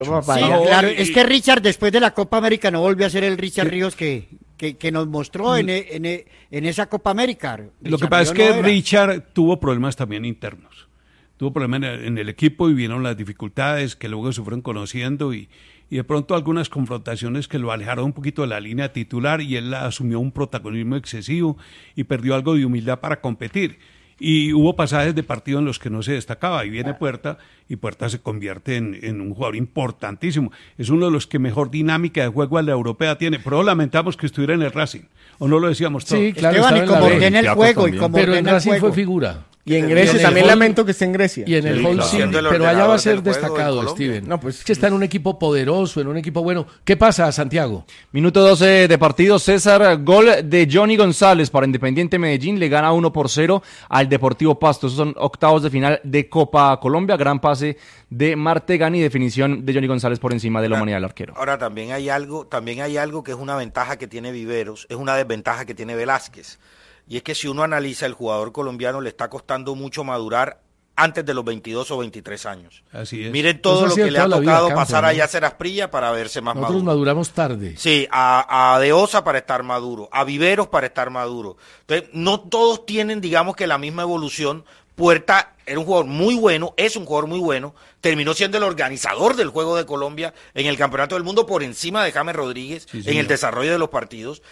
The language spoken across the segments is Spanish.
Sí, claro, es que Richard después de la Copa América no volvió a ser el Richard Ríos que nos mostró en esa Copa América. Lo que pasa es que Richard tuvo problemas también internos. Tuvo problemas en el equipo y vieron las dificultades que luego se fueron conociendo y de pronto algunas confrontaciones que lo alejaron un poquito de la línea titular y él asumió un protagonismo excesivo y perdió algo de humildad para competir. Y hubo pasajes de partido en los que no se destacaba y viene Puerta y Puerta se convierte en un jugador importantísimo. Es uno de los que mejor dinámica de juego a la europea tiene, pero lamentamos que estuviera en el Racing, ¿o no lo decíamos todos? Sí, claro, Esteban, y como ordena el juego y como pero en ordena el Racing juego. fue figura. Y en Grecia también lamento que esté en Grecia. Y en el Hull sí, pero allá va a ser destacado, Steven. No, pues, es que está en un equipo poderoso, en un equipo bueno. ¿Qué pasa, Santiago? Minuto 12 de partido, César, gol de Johnny González para Independiente Medellín, le gana 1-0 al Deportivo Pasto. Esos son octavos de final de Copa Colombia, gran pase de Martegani, definición de Johnny González por encima de la humanidad del arquero. Ahora también hay algo que es una ventaja que tiene Viveros, es una desventaja que tiene Velázquez. Y es que si uno analiza, el jugador colombiano le está costando mucho madurar antes de los 22 o 23 años. Así es. Miren todo lo que le ha tocado pasar allá a Yasser Asprilla para verse más maduro. Nosotros maduramos tarde. Sí, a De Osa para estar maduro, a Viveros para estar maduro. Entonces, no todos tienen, digamos que la misma evolución. Puerta era un jugador muy bueno, es un jugador muy bueno, terminó siendo el organizador del juego de Colombia en el Campeonato del Mundo por encima de James Rodríguez en el desarrollo de los partidos.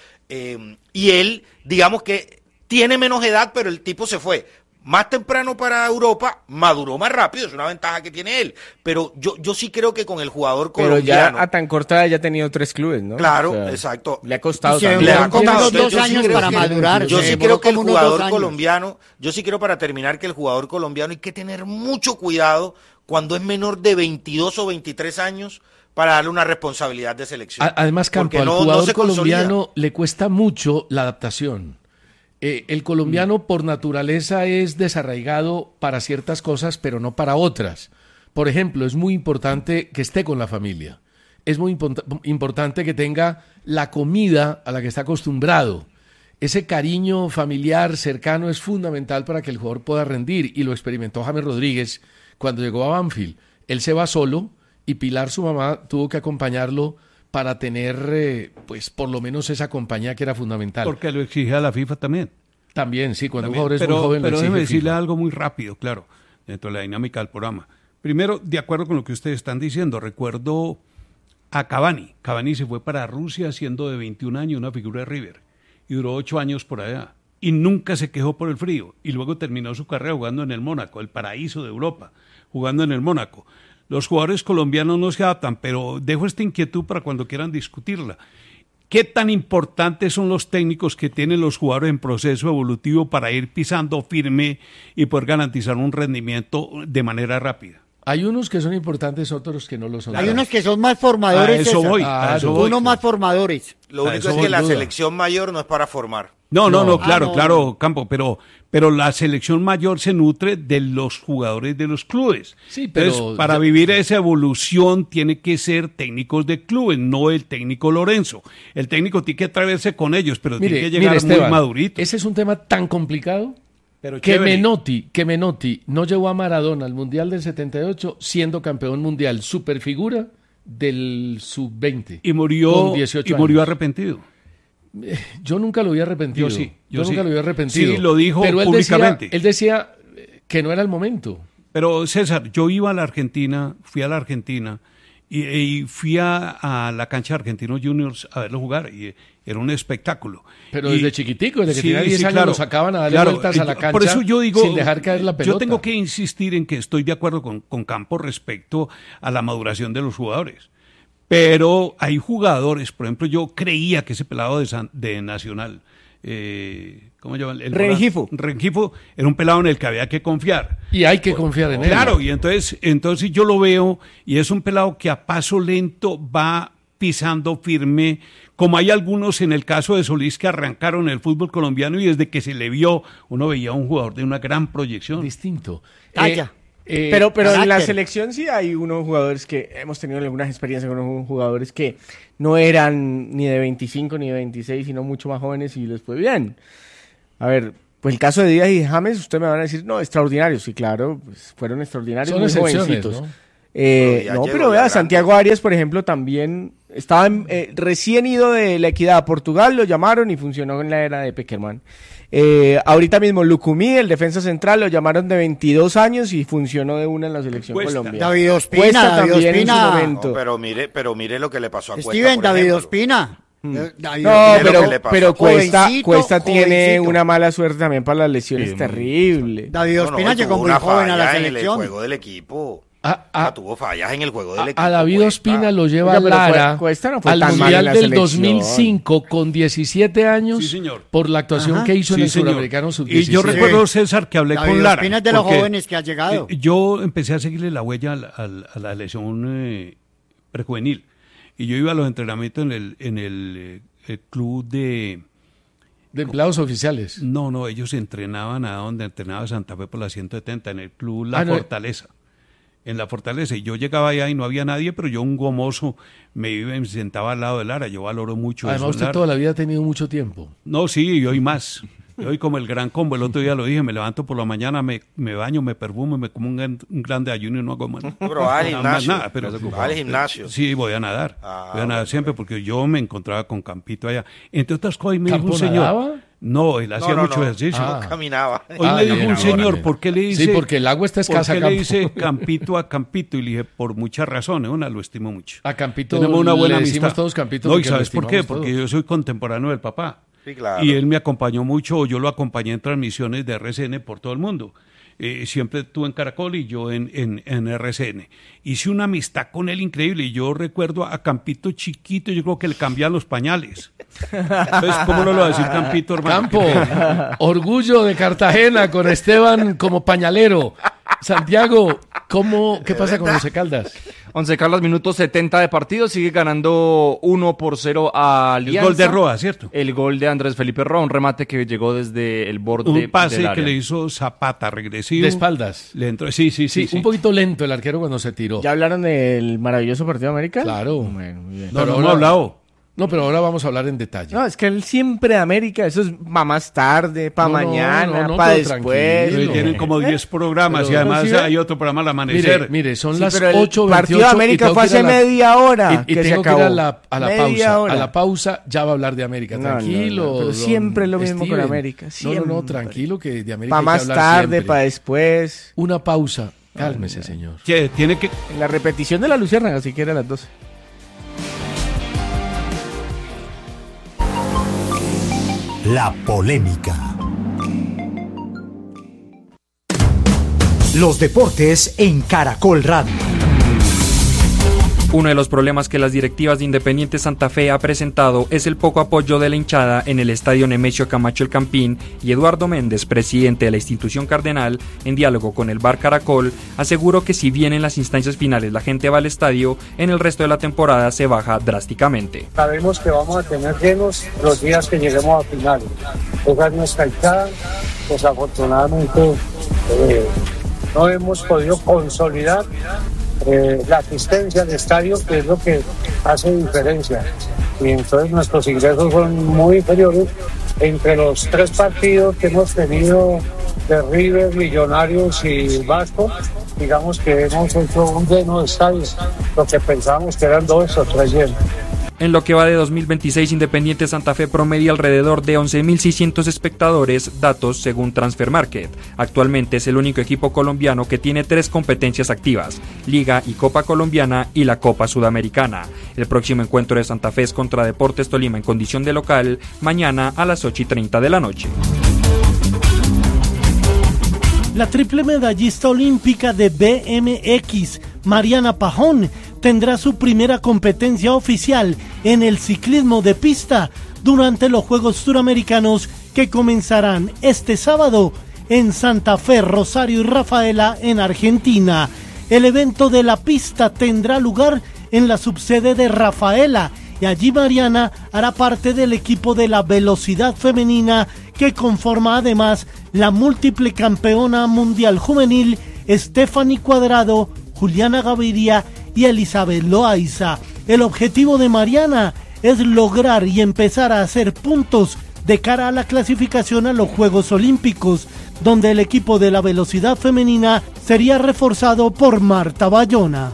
Y él, digamos que tiene menos edad, pero el tipo se fue más temprano para Europa, maduró más rápido, es una ventaja que tiene él. Pero yo sí creo que con el jugador colombiano... Pero ya a tan corta edad ya ha tenido 3 clubes, ¿no? Claro, exacto. Le ha costado también. Le ha costado 2 años para madurar. Yo sí creo que el jugador colombiano, yo sí quiero para terminar que el jugador colombiano hay que tener mucho cuidado cuando es menor de 22 o 23 años para darle una responsabilidad de selección. Además, Campo, al jugador colombiano le cuesta mucho la adaptación. El colombiano por naturaleza es desarraigado para ciertas cosas, pero no para otras. Por ejemplo, es muy importante que esté con la familia. Es muy importante que tenga la comida a la que está acostumbrado. Ese cariño familiar cercano es fundamental para que el jugador pueda rendir, y lo experimentó James Rodríguez cuando llegó a Banfield. Él se va solo y Pilar, su mamá, tuvo que acompañarlo para tener, pues, por lo menos esa compañía que era fundamental. Porque lo exige la FIFA también. También, sí, cuando también, un jugador es muy joven. Pero déjeme decirle algo muy rápido, claro, dentro de la dinámica del programa. Primero, de acuerdo con lo que ustedes están diciendo, recuerdo a Cavani. Cavani se fue para Rusia siendo de 21 años, una figura de River, y duró 8 años por allá. Y nunca se quejó por el frío. Y luego terminó su carrera jugando en el Mónaco, el paraíso de Europa, jugando en el Mónaco. Los jugadores colombianos no se adaptan, pero dejo esta inquietud para cuando quieran discutirla. ¿Qué tan importantes son los técnicos que tienen los jugadores en proceso evolutivo para ir pisando firme y poder garantizar un rendimiento de manera rápida? Hay unos que son importantes, otros que no lo son. Hay unos que son más formadores. A eso voy, a eso voy. Unos más formadores. Lo único es que la selección mayor no es para formar. No, claro, Campo, pero la selección mayor se nutre de los jugadores de los clubes. Sí, pero entonces, para vivir esa evolución tiene que ser técnicos de clubes, no el técnico Lorenzo. El técnico tiene que atreverse con ellos, pero tiene que llegar Esteban, muy madurito. Ese es un tema tan complicado pero que Menotti no llevó a Maradona al Mundial del 78 siendo campeón mundial, superfigura del sub-20. Y murió arrepentido. Yo nunca lo había arrepentido. Yo nunca lo había arrepentido. Sí, lo dijo pero públicamente. Él decía que no era el momento. Pero César, yo iba a la Argentina, fui a la Argentina y fui a la cancha de Argentinos Juniors a verlo jugar y era un espectáculo. Pero desde chiquitico, desde que tenía 10 años, lo sacaban a darle vueltas a la cancha. Por eso yo digo, sin dejar caer la pelota. Yo tengo que insistir en que estoy de acuerdo con Campos respecto a la maduración de los jugadores. Pero hay jugadores, por ejemplo, yo creía que ese pelado de Nacional, ¿cómo se llama? Rengifo era un pelado en el que había que confiar. Y hay que confiar en él. Claro, y entonces yo lo veo y es un pelado que a paso lento va pisando firme, como hay algunos en el caso de Solís que arrancaron el fútbol colombiano y desde que se le vio, uno veía a un jugador de una gran proyección. Distinto. Pero en la selección sí hay unos jugadores que hemos tenido algunas experiencias con unos jugadores que no eran ni de 25 ni de 26, sino mucho más jóvenes y les fue bien. A ver, pues el caso de Díaz y James, ustedes me van a decir, no, extraordinarios. Sí, claro, pues fueron extraordinarios, son muy excepciones, jovencitos. ¿no? Pero vea, Santiago Arias, por ejemplo, también estaba recién ido de La Equidad a Portugal, lo llamaron y funcionó en la era de Pekerman. Ahorita mismo Lucumí, el defensa central, lo llamaron de 22 años y funcionó de una en la selección Colombia. David Ospina. No, pero mire lo que le pasó a Cuesta. Steven, David Ospina. Pero Cuesta tiene una mala suerte también para las lesiones terrible. David Ospina llegó muy joven a la selección. En el juego del equipo. Tuvo fallas en el juego del equipo. A David Ospina lo lleva Lara al Mundial del 2005 con 17 años, sí, señor, por la actuación que hizo en el Suramericano Sub-16. Y yo recuerdo, César, que hablé David con Lara. Ospina es de los jóvenes que ha llegado. Yo empecé a seguirle la huella a la selección prejuvenil. Y yo iba a los entrenamientos en el club de empleados oficiales. No, ellos entrenaban a donde entrenaba Santa Fe por la 170, en el club La Fortaleza. En La Fortaleza, y yo llegaba allá y no había nadie, pero yo, un gomoso, me iba y me sentaba al lado de Lara. Yo valoro mucho eso. Además, usted Lara. Toda la vida ha tenido mucho tiempo. No, sí, y hoy más. Y hoy como el gran combo, el otro día lo dije, me levanto por la mañana, me baño, me perfumo, me como un grande ayuno y no hago más. Pero va al gimnasio. Nada, pero va al gimnasio. Sí, voy a nadar. Voy a nadar siempre porque yo me encontraba con Campito allá. Entre otras cosas, me dijo un señor. ¿Nadaba? No, él hacía mucho ejercicio. No caminaba. Hoy me dijo un señor, ¿por qué le dice? Sí, porque el agua está escasa. ¿Por qué le dice Campito a Campito? Y le dije, por muchas razones. Una, lo estimo mucho. A Campito tenemos una buena le amistad. decimos todos Campito. No, ¿y sabes por qué? Porque yo soy contemporáneo del papá. Sí, claro. Y él me acompañó mucho, o yo lo acompañé en transmisiones de RCN por todo el mundo. Siempre estuve en Caracol y yo en RCN. Hice una amistad con él increíble, y yo recuerdo a Campito chiquito, yo creo que le cambiaban los pañales. Entonces, ¿cómo no lo va a decir Campito, hermano? Campo, orgullo de Cartagena con Esteban como pañalero. Santiago, ¿qué pasa con Once Caldas? Once Caldas, minuto 70 de partido, sigue ganando 1-0 a Alianza. El gol de Roa, ¿cierto? El gol de Andrés Felipe Roa, un remate que llegó desde el borde del área. Un pase que le hizo Zapata, regresivo. De espaldas. Le entró, sí. Un poquito lento el arquero cuando se tiró. ¿Ya hablaron del maravilloso partido de América? Claro. Bueno, muy bien. No hemos hablado. No, pero ahora vamos a hablar en detalle. No, es que él siempre de América, eso es para más tarde, para mañana, para después. Tienen como 10 programas, pero, y además hay otro programa al amanecer. Mire, son las 8:28. El partido de América fue hace media hora y que tengo se acabó. Que ir a la pausa. Hora. A la pausa ya va a hablar de América. Tranquilo. No, pero siempre es lo mismo con América. Siempre. No, tranquilo, que de América para más tarde, para después. Una pausa. Cálmese, señor. Tiene que... En la repetición de la Luciérnaga, si quiere, a las 12. La polémica. Los deportes en Caracol Radio. Uno de los problemas que las directivas de Independiente Santa Fe ha presentado es el poco apoyo de la hinchada en el estadio Nemesio Camacho El Campín, y Eduardo Méndez, presidente de la institución cardenal, en diálogo con el Bar Caracol, aseguró que si bien en las instancias finales la gente va al estadio, en el resto de la temporada se baja drásticamente. Sabemos que vamos a tener llenos los días que lleguemos a finales. Esa es nuestra hinchada, pues afortunadamente no hemos podido consolidar la asistencia al estadio, que es lo que hace diferencia, y entonces nuestros ingresos son muy inferiores. Entre los 3 partidos que hemos tenido de River, Millonarios y Vasco, digamos que hemos hecho un lleno de estadios, lo que pensábamos que eran 2 o 3 llenos. En lo que va de 2026, Independiente Santa Fe promedia alrededor de 11.600 espectadores, datos según Transfer Market. Actualmente es el único equipo colombiano que tiene 3 competencias activas: Liga y Copa Colombiana y la Copa Sudamericana. El próximo encuentro de Santa Fe es contra Deportes Tolima en condición de local, mañana a las 8:30 de la noche. La triple medallista olímpica de BMX, Mariana Pajón, tendrá su primera competencia oficial en el ciclismo de pista durante los Juegos Suramericanos que comenzarán este sábado en Santa Fe, Rosario y Rafaela, en Argentina. El evento de la pista tendrá lugar en la subsede de Rafaela, y allí Mariana hará parte del equipo de la velocidad femenina, que conforma además la múltiple campeona mundial juvenil Stephanie Cuadrado, Juliana Gaviria y Elizabeth Loaiza. El objetivo de Mariana es lograr y empezar a hacer puntos de cara a la clasificación a los Juegos Olímpicos, donde el equipo de la velocidad femenina sería reforzado por Marta Bayona.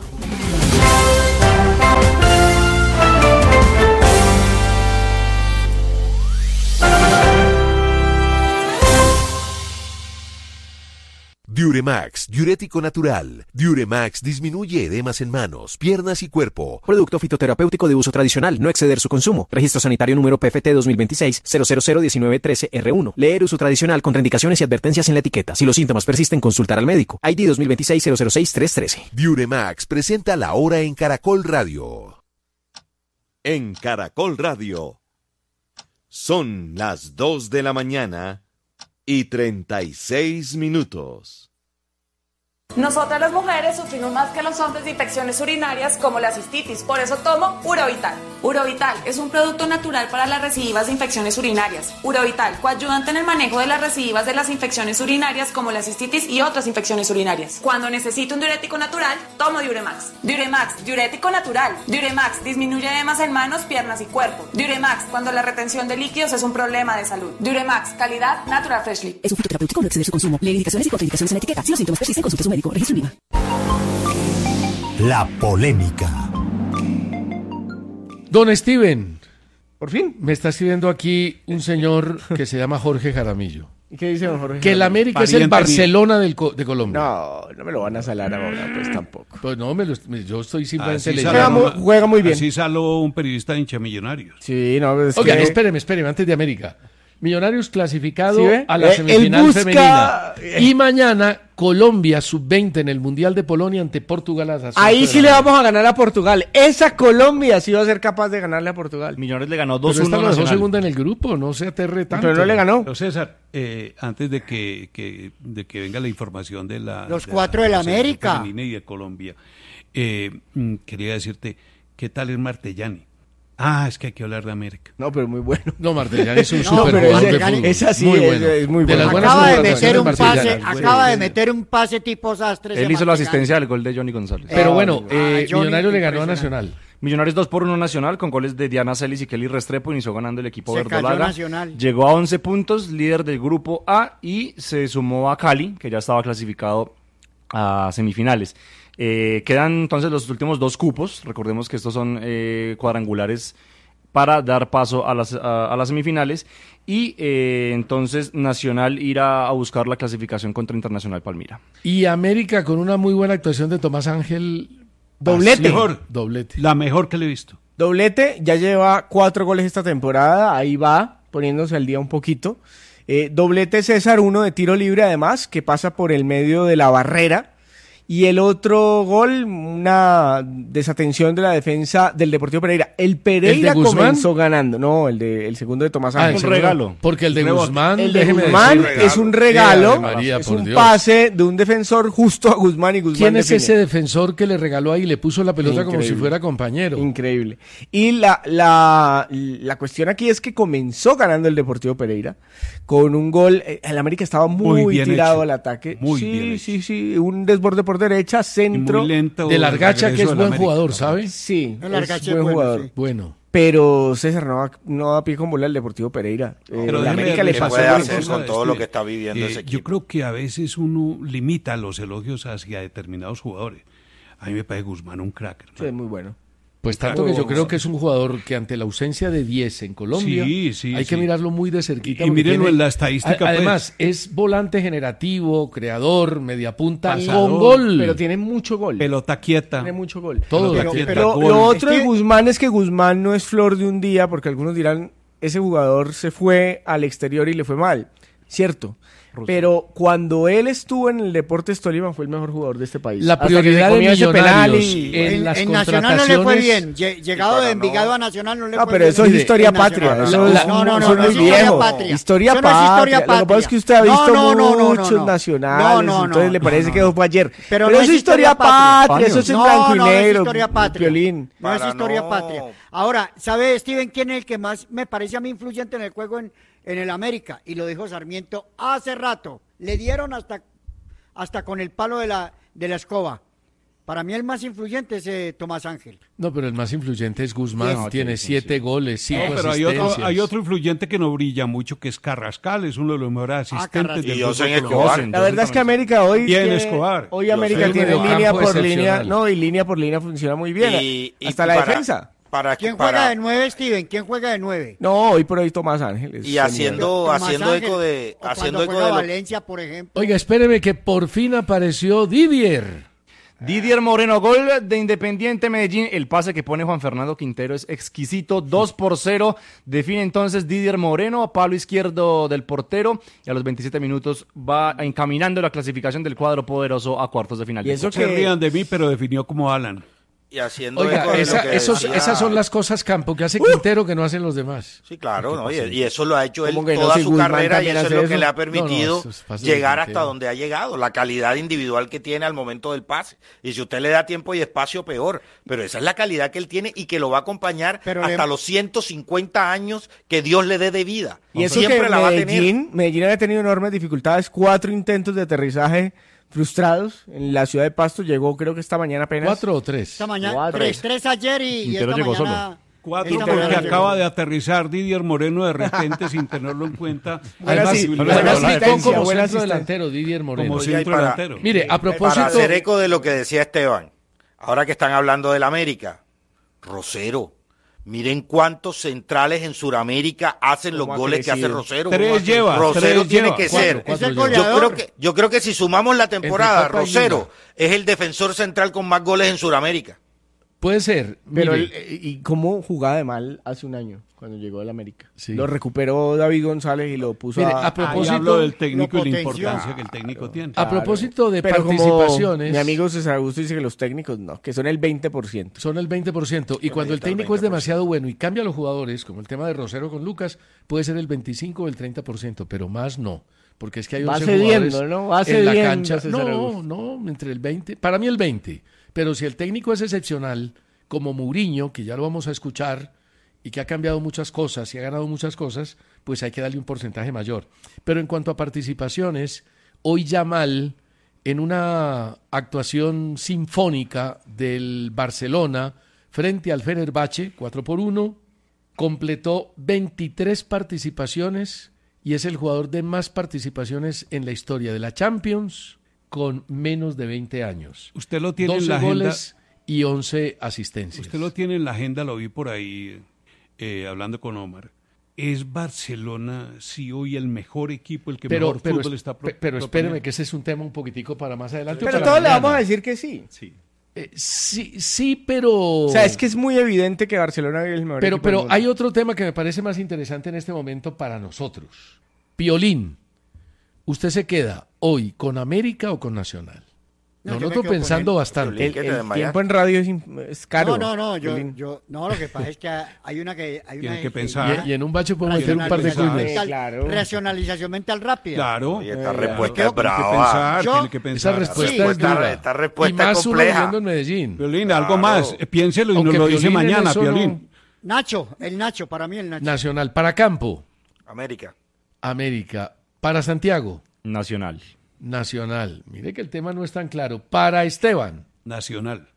Diuremax, diurético natural. Diuremax disminuye edemas en manos, piernas y cuerpo. Producto fitoterapéutico de uso tradicional, no exceder su consumo. Registro sanitario número PFT 2026-0001913R1. Leer uso tradicional, contraindicaciones y advertencias en la etiqueta. Si los síntomas persisten, consultar al médico. ID 2026-006-313. Diuremax presenta La Hora en Caracol Radio. En Caracol Radio. Son las 2 de la mañana y 36 minutos. Nosotras las mujeres sufrimos más que los hombres de infecciones urinarias como la cistitis, por eso tomo Urovital. Urovital es un producto natural para las recidivas de infecciones urinarias. Urovital, coayudante en el manejo de las recidivas de las infecciones urinarias como la cistitis y otras infecciones urinarias. Cuando necesito un diurético natural, tomo Diuremax. Diuremax, diurético natural. Diuremax disminuye edemas en manos, piernas y cuerpo. Diuremax, cuando la retención de líquidos es un problema de salud. Diuremax, calidad Natural Freshly. Es un fitoterapéutico, no exceder su consumo. Leer indicaciones y contraindicaciones en la etiqueta. Si los síntomas persisten, consulte a su médico. Registro INVIMA. La polémica. Don Steven. ¿Por fin? Me está escribiendo aquí un señor que se llama Jorge Jaramillo. ¿Y qué dice don Jorge? Que el América es el Barcelona de Colombia. No me lo van a salar ahora, pues tampoco. Pues no, yo estoy simplemente leyendo. Juega muy bien. Así salió un periodista de hincha Millonarios. Sí, no, es Oiga, que... espéreme, antes de América. Millonarios clasificado ¿Sí ve? a la semifinal femenina. femenina. Y mañana Colombia sub-20 en el Mundial de Polonia ante Portugal. Ahí sí le vamos a ganar a Portugal. Esa Colombia sí va a ser capaz de ganarle a Portugal. Millonarios le ganó 2-1 Pero está Nacional. la segunda en el grupo, no se aterre tanto. Pero no le ganó. Pero César, antes de que venga la información de los cuatro de la América femenina y de Colombia, quería decirte, ¿qué tal es Martellani? Es que hay que hablar de América. No, pero muy bueno. No, Martellani es un No, super pero jugador de ese- fútbol. esa sí Muy es- bueno. es muy De bueno. las buenas acaba de contrataciones meter un Martellani. pase, acaba de meter un pase tipo Sastres. Él hizo la asistencia del gol de Johnny González. Pero bueno, Johnny, Millonario le ganó a impresionante. Nacional. Millonarios 2-1 Nacional con goles de Diana Celis y Kelly Restrepo. Inició ganando el equipo Se cayó verdolaga. Nacional. Llegó a 11 puntos, líder del grupo A, y se sumó a Cali, que ya estaba clasificado a semifinales. Quedan entonces los últimos 2 cupos. Recordemos que estos son cuadrangulares para dar paso a las semifinales. Y entonces Nacional irá a buscar la clasificación contra Internacional Palmira. Y América con una muy buena actuación de Tomás Ángel. Doblete. Mejor. Doblete. La mejor que le he visto. Doblete, ya lleva 4 goles esta temporada, ahí va, poniéndose al día un poquito. Doblete César, uno de tiro libre además, que pasa por el medio de la barrera. Y el otro gol, una desatención de la defensa del Deportivo Pereira. El Pereira ¿El de Guzmán? comenzó ganando. No, el segundo de Tomás Ángel. El segundo. Porque el de Guzmán, El de déjeme Guzmán decir, es un regalo, Ave María, es por un Dios. pase de un defensor justo a Guzmán y Guzmán ¿Quién es define. ese defensor que le regaló ahí y le puso la pelota como Increíble. si fuera compañero? Increíble. Y la cuestión aquí es que comenzó ganando el Deportivo Pereira con un gol. El América estaba muy bien tirado hecho. al ataque. Muy sí, bien sí, sí. Un desborde por derecha, centro. Muy lento. De Largacha, que regreso es del buen América. jugador, ¿sabe? Sí, El es Largache buen es bueno, jugador. sí. Bueno. Pero César no da pie con bola al Deportivo Pereira. Pero la déjeme América le decirle, ¿Qué pasó puede una hacer cosa, con todo lo Steven. que está viviendo ese equipo? Yo creo que a veces uno limita los elogios hacia determinados jugadores. A mí me parece Guzmán un crack, hermano. Sí, es muy bueno. Pues tanto que yo creo que es un jugador que ante la ausencia de 10 en Colombia Sí, hay que mirarlo muy de cerquita. Y porque mírenlo tiene- en la estadística, pues. Además, es volante generativo, creador, media punta, Pasador. con gol. Pero tiene mucho gol. Pelota quieta. Tiene mucho gol. Todo. Pelota Pero- quieta, pero gol. Lo otro de Es que- Guzmán es que Guzmán no es flor de un día, porque algunos dirán, ese jugador se fue al exterior y le fue mal. Cierto. Pero cuando él estuvo en el Deportes Tolima fue el mejor jugador de este país. La Hasta que se prioridad de comió ese penal Millonarios y- en las en Nacional no le fue contrataciones. bien. Llegado de Envigado a Nacional no le No, fue pero bien. eso es Mire, historia en patria. Nacional. Eso es, No, no, eso es no muy es historia viejo. patria. Historia Eso no es patria. historia Lo que pasa es patria. que usted ha visto muchos no. nacionales, No, entonces le parece que eso fue ayer. Pero Pero no eso es es historia historia patria. patria, eso es en No, blanco y no es negro. historia patria. Piolín. No es Para historia no. patria. Ahora, ¿sabe, Steven, quién es el que más me parece a mí influyente en el juego en el América? Y lo dijo Sarmiento hace rato. Le dieron hasta con el palo de la escoba. Para mí el más influyente es Tomás Ángel. No, pero el más influyente es Guzmán, tiene 7 goles, 5 pero asistencias. hay otro influyente que no brilla mucho, que es Carrascal, es uno de los mejores asistentes del fútbol colombiano. La verdad es que América hoy Escobar. Hoy América tiene línea por línea, y línea por línea funciona muy bien. Hasta la defensa. ¿Quién juega de 9, Steven? ¿Quién juega de 9? No, hoy por hoy Tomás Ángeles. Y haciendo eco de Valencia, por ejemplo. Oiga, espéreme que por fin apareció Didier Moreno, gol de Independiente Medellín. El pase que pone Juan Fernando Quintero es exquisito, 2-0. Define entonces Didier Moreno a palo izquierdo del portero y a los 27 minutos va encaminando la clasificación del cuadro poderoso a cuartos de final. Y eso que rían de mí, pero definió como Alan. Y haciendo Oiga, esas son las cosas, Campo, que hace Quintero que no hacen los demás. Sí, claro, ¿no? Y eso lo ha hecho él toda su carrera y eso es lo que le ha permitido llegar hasta donde ha llegado, la calidad individual que tiene al momento del pase. Y si usted le da tiempo y espacio, peor. Pero esa es la calidad que él tiene y que lo va a acompañar hasta los 150 años que Dios le dé de vida. Y eso siempre que la va a tener. Medellín había tenido enormes dificultades, 4 intentos de aterrizaje frustrados en la ciudad de Pasto. Llegó creo que esta mañana apenas 4 o 3. Esta mañana 3 ayer y esta llegó mañana solo. 4 porque acaba de aterrizar Didier Moreno de repente sin tenerlo en cuenta. Además, como centro delantero Didier Moreno. Como centro delantero. Mire, a propósito, para hacer eco de lo que decía Esteban, ahora que están hablando del América, Rosero. Miren cuántos centrales en Sudamérica hacen los goles que hace Rosero. 3 lleva. Rosero tiene que ser. Es el goleador. Yo creo que si sumamos la temporada, Rosero es el defensor central con más goles en Sudamérica. Puede ser. Pero ¿y cómo jugaba de mal hace un año cuando llegó al América? Sí. Lo recuperó David González y lo puso a propósito hablo del técnico y la importancia que el técnico tiene. A propósito de participaciones. Mi amigo César Augusto dice que los técnicos no, que son el 20%. Son el 20%. Y cuando el técnico es demasiado bueno y cambia a los jugadores, como el tema de Rosero con Lucas, puede ser el 25 o el 30%, pero más no. Porque es que hay 11 jugadores en la cancha. No, entre el 20. Para mí el 20. Pero si el técnico es excepcional, como Mourinho, que ya lo vamos a escuchar, y que ha cambiado muchas cosas y ha ganado muchas cosas, pues hay que darle un porcentaje mayor. Pero en cuanto a participaciones, hoy Yamal, en una actuación sinfónica del Barcelona frente al Fenerbahce, 4-1, completó 23 participaciones y es el jugador de más participaciones en la historia de la Champions, con menos de 20 años. Usted lo tiene 12 en la agenda. goles y 11 asistencias. Usted lo tiene en la agenda, lo vi por ahí hablando con Omar. ¿Es Barcelona, sí, hoy el mejor equipo, el que mejor fútbol está proponiendo? Pero espéreme, que ese es un tema un poquitico para más adelante. Pero todos le vamos a decir que sí. Sí, pero... O sea, es que es muy evidente que Barcelona es el mejor equipo Pero del mundo. hay otro tema que me parece más interesante en este momento para nosotros. Piolín, ¿usted se queda hoy con América o con Nacional? No, lo estoy pensando bastante. El tiempo en radio es caro. No, lo que pasa es que hay una Tiene que pensar. Y en un bache puedo meter un par de cuñas. Claro. Racionalización mental rápida. Claro. Y esta respuesta es brava. Tiene que pensar. Esa respuesta es dura. Esta respuesta y más es compleja. uno viviendo en Medellín. Piolín, algo más. Piénselo y Aunque nos lo dice Piolín en mañana, eso Piolín. Nacho, para mí el Nacho. Nacional. Para Campo. América. Para Santiago. Nacional. Mire que el tema no es tan claro. Para Esteban. Nacional.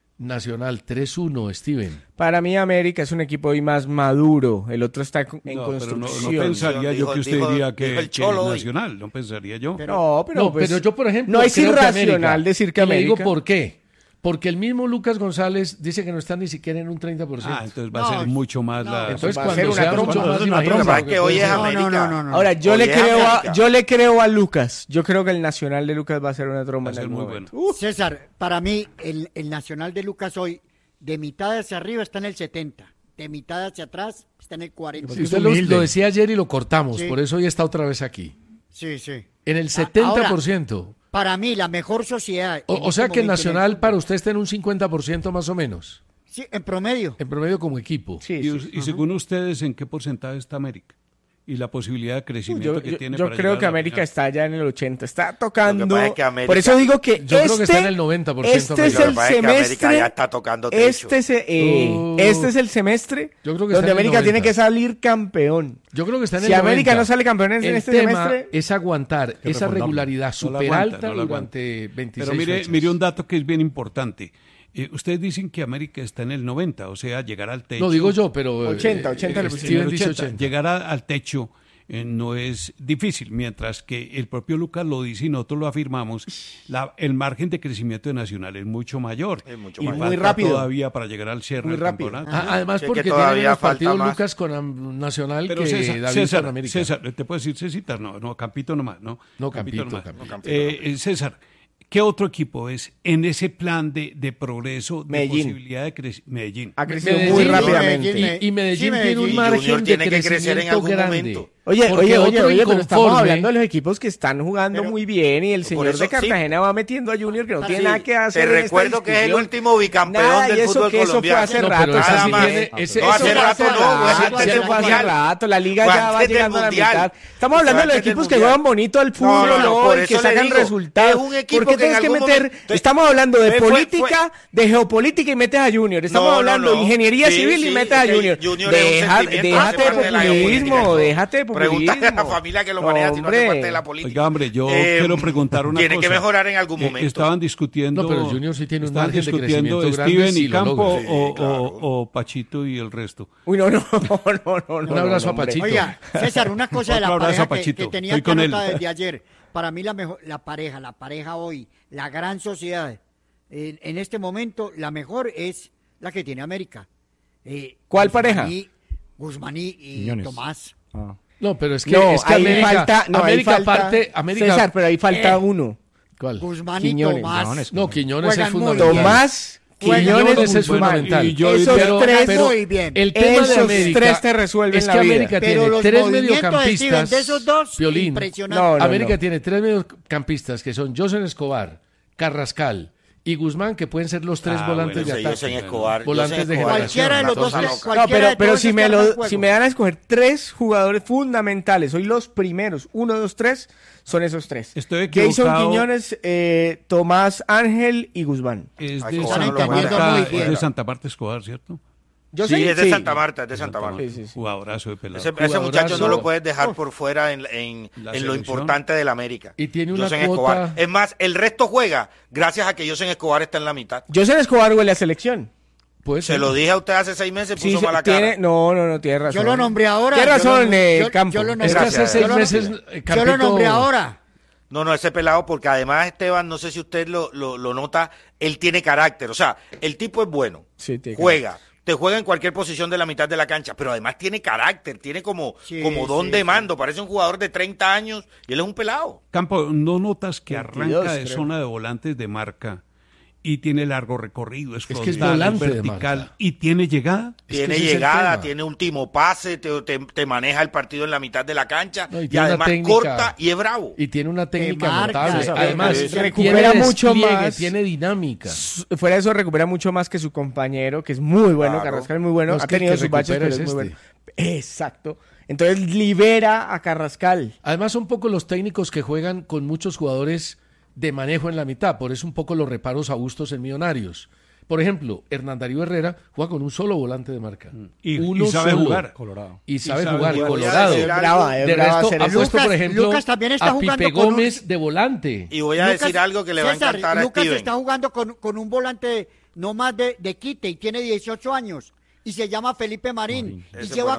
3-1, Steven. Para mí América es un equipo hoy más maduro. El otro está en construcción. No pensaría yo que usted diría que Nacional. No pensaría yo. Pero yo, por ejemplo, no es irracional decir que América. Le digo por qué. Porque el mismo Lucas González dice que no está ni siquiera en un 30%. Entonces va a ser mucho más la... Entonces va a ser una tromba. Que hoy es América. No. Ahora, yo le creo a Lucas. Yo creo que el Nacional de Lucas va a ser una tromba. Va a ser muy bueno. César, para mí, el Nacional de Lucas hoy, de mitad hacia arriba está en el 70. De mitad hacia atrás está en el 40. Sí, usted lo decía ayer y lo cortamos. Sí. Por eso hoy está otra vez aquí. Sí. En el 70%. Ahora, para mí, la mejor sociedad... O sea que el Nacional para usted está en un 50% más o menos. Sí, en promedio. En promedio como equipo. Sí. Y según ustedes, ¿en qué porcentaje está América? y la posibilidad de crecimiento que tiene. Yo creo que América está ya en el 80, está tocando. América, por eso digo que yo creo que está en el 90%. Este es el semestre. Ya está tocando techo. Este es el semestre donde América tiene que salir campeón. Yo creo que está en el 90. 90. Si América no sale campeón en este semestre, es aguantar esa regularidad súper alta durante 26 Pero mire un dato que es bien importante. Ustedes dicen que América está en el 90, o sea, llegar al techo. No digo yo, pero 80 Steven dice 80. Llegar al techo no es difícil, mientras que el propio Lucas lo dice y nosotros lo afirmamos, el margen de crecimiento de Nacional es mucho mayor. Es mucho y mayor. muy rápido todavía para llegar al cierre del campeonato. Además, porque tiene menos partidos Lucas con Nacional pero que David con América. César, ¿te puedo decir Cecitar? No, Campito nomás, ¿no? No, Campito. César, ¿qué otro equipo es en ese plan de progreso, de Medellín. posibilidad de crecimiento? Medellín. Ha crecido muy rápidamente. Y Medellín tiene un margen de crecimiento grande. Oye, pero estamos hablando de los equipos que están jugando muy bien y el señor de Cartagena va metiendo a Junior que no tiene nada que hacer. Te recuerdo que es el último bicampeón del fútbol colombiano. Eso fue hace rato. Hace rato. La liga ya va llegando a la mitad. Estamos hablando de los equipos que juegan bonito al fútbol y que sacan resultados. ¿Por qué tienes que meter? Estamos hablando de política, de geopolítica y metes a Junior. Estamos hablando de ingeniería civil y metes a Junior. Déjate de populismo. Pregúntale a la familia que lo maneja si no hace parte de la política. Oiga, hombre, yo quiero preguntar una cosa. Tiene que mejorar en algún momento. Estaban discutiendo... No, pero Junior sí tiene un margen de crecimiento grande. Steven y Campo o Pachito y el resto. Uy, no. Un abrazo a Pachito. Oiga, César, una cosa de la pareja que tenía que anotar desde ayer. Para mí la pareja hoy, la gran sociedad, en este momento, la mejor es la que tiene América. ¿Cuál pareja? Guzmaní y Tomás. No, pero es que América parte... César, pero ahí falta uno. ¿Cuál? Guzmán y Tomás. No, Quiñones es fundamental. Fundamental. Quiñones es fundamental. Pero el tema de América tres te resuelven es que América tiene tres mediocampistas. De esos dos, Piolín. América tiene tres mediocampistas que son José Escobar, Carrascal y Guzmán, que pueden ser los tres volantes de ataque. Volantes de generación. Cualquiera de los dos. Pero si me dan a escoger tres jugadores fundamentales, hoy los primeros, 1, 2, 3, son esos tres. Estoy equivocado. Jason Quiñones, Tomás Ángel y Guzmán. Es de Santa Marta Escobar, ¿cierto? Es de Santa Marta, Sí. Jugadorazo de pelado. Ese muchacho no lo puedes dejar por fuera en lo importante del América. Y tiene una José Escobar. Es más, el resto juega gracias a que José Escobar está en la mitad. José Escobar huele a selección. Se lo dije a usted hace 6 meses, puso mala cara. No, tiene razón. Yo lo nombré ahora. Tiene razón, Campo. Es que hace 6 meses... Yo lo nombré ahora. No, ese pelado, porque además Esteban, no sé si usted lo nota, él tiene carácter. O sea, el tipo es bueno, juega. Te juega en cualquier posición de la mitad de la cancha, pero además tiene carácter, tiene como don de mando, parece un jugador de 30 años y él es un pelado. Campo, ¿no notas que arranca de zona de volantes de marca y tiene largo recorrido, es que es volante vertical y tiene llegada? Tiene llegada, tiene último pase, te maneja el partido en la mitad de la cancha y además corta y es bravo. Y tiene una técnica notable. Además, recupera mucho más. Tiene dinámica. Fuera de eso, recupera mucho más que su compañero, que es muy bueno, Carrascal es muy bueno. Ha tenido sus baches, pero es muy bueno. Exacto. Entonces libera a Carrascal. Además, son pocos los técnicos que juegan con muchos jugadores de manejo en la mitad, por eso un poco los reparos a Bustos en Millonarios. Por ejemplo, Hernán Darío Herrera juega con un solo volante de marca. Y sabe jugar. Colorado. Y sabe jugar Colorado. De resto, ha puesto, por ejemplo, a Pipe Gómez de volante. Y voy a decir algo que le va a encantar a Lucas Steven. Está jugando con un volante no más de quite y tiene 18 años. Y se llama Felipe Marín. Y lleva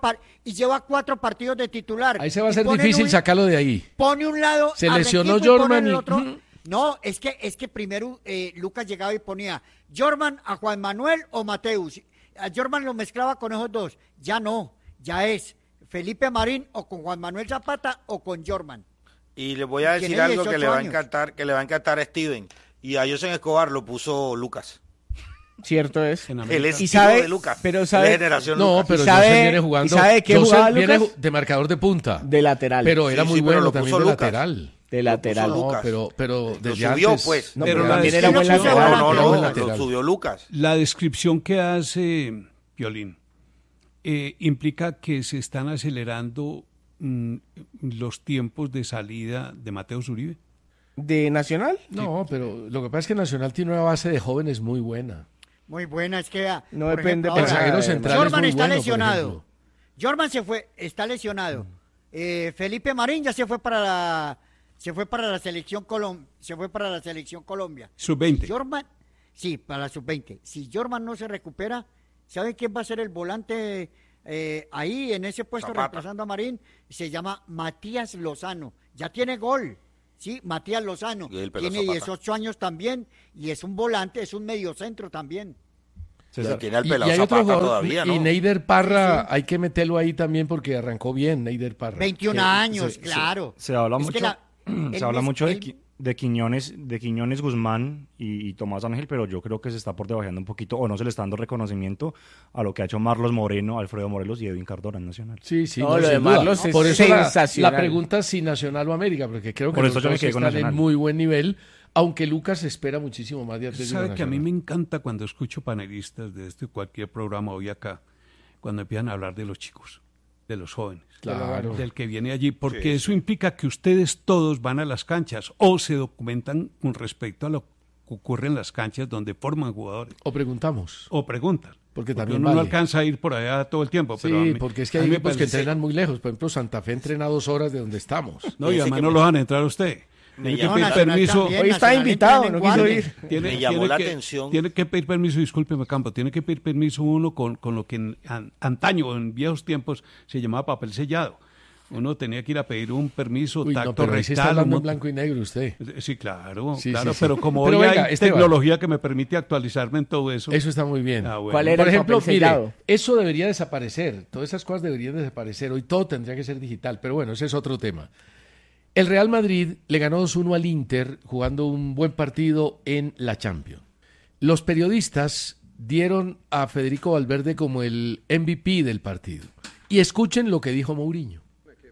4 partidos de titular. Ahí se va a hacer difícil sacarlo de ahí. Pone un lado. Se lesionó Jorman. No, es que primero Lucas llegaba y ponía Jorman a Juan Manuel o Mateus. A Jorman lo mezclaba con esos dos. Ya no. Ya es Felipe Marín o con Juan Manuel Zapata o con Jorman. Y le voy a decir algo que le va a encantar a Steven. Y a José Escobar lo puso Lucas. Cierto es. Él es y sabe, de Lucas. Pero sabe, generación no, Lucas. pero José viene jugando. ¿Y sabe qué jugaba Lucas? Viene de marcador de punta. De lateral. Pero era muy bueno también de Lucas. lateral. De lateral. No, pero desde lo subió, antes. pues. No, pero también era buen lateral. No, lo subió Lucas. La descripción que hace Piolín implica que se están acelerando los tiempos de salida de Mateus Uribe? ¿De Nacional? No, pero lo que pasa es que Nacional tiene una base de jóvenes muy buena. Muy buena, es que... No depende... Ejemplo, el zaguero central Jorman es muy está bueno, lesionado. Jorman está lesionado. Felipe Marín ya se fue para la selección Colombia. Sub-20. Jorman, sí, para la sub-20. Si Jorman no se recupera, ¿saben quién va a ser el volante ahí en ese puesto reemplazando a Marín? Se llama Matías Lozano. Ya tiene gol. Sí, Matías Lozano. Tiene 18 años también y es un volante, es un mediocentro también. Tiene al pelado hay Zapata otro todavía, ¿no? Y Neider Parra, hay que meterlo ahí también porque arrancó bien Neider Parra. 21 años, claro. Se habla Es mucho, que se habla mucho de Quiñones, Guzmán y Tomás Ángel, pero yo creo que se está por debajeando un poquito, o no se le está dando reconocimiento a lo que ha hecho Marlos Moreno, Alfredo Morelos y Edwin Cardona en Nacional. Sí, sí. No, lo de Marlos es por eso sensacional. la pregunta es si Nacional o América, porque creo que Por los eso yo me dos quedé con están en Nacional. muy buen nivel, aunque Lucas espera muchísimo más de Atlético ¿Sabe que a mí Nacional. me encanta cuando escucho panelistas de cualquier programa hoy acá, cuando empiezan a hablar de los chicos, de los jóvenes, Claro. del que viene allí, porque eso implica que ustedes todos van a las canchas o se documentan con respecto a lo que ocurre en las canchas donde forman jugadores. O preguntamos. O preguntan. Porque también uno no vale. alcanza a ir por allá todo el tiempo. Sí, pero a mí- porque es que a hay mí me equipos que parece- entrenan muy lejos. Por ejemplo, Santa Fe entrena 2 horas de donde estamos. No, y además no lo van a entrar a usted. Tiene que llamó pedir Nacional permiso. también, Hoy está Nacional invitado, entra en no quiso guardia. ir. Me llamó la atención. Tiene que pedir permiso, discúlpeme, Campo, tiene que pedir permiso uno con lo que antaño, en viejos tiempos, se llamaba papel sellado. Uno tenía que ir a pedir un permiso, Uy, tacto no, pero ahí sí está rectal. hablando un en blanco y negro usted. Sí, claro, Sí, claro, sí, sí. pero como Pero hoy venga, hay Esteban. tecnología que me permite actualizarme en todo eso. Eso está muy bien. Bueno. ¿Cuál era Por el ejemplo, papel mire, sellado? eso debería desaparecer. Todas esas cosas deberían desaparecer. Hoy todo tendría que ser digital. Pero bueno, ese es otro tema. El Real Madrid le ganó 2-1 al Inter jugando un buen partido en la Champions. Los periodistas dieron a Federico Valverde como el MVP del partido. Y escuchen lo que dijo Mourinho.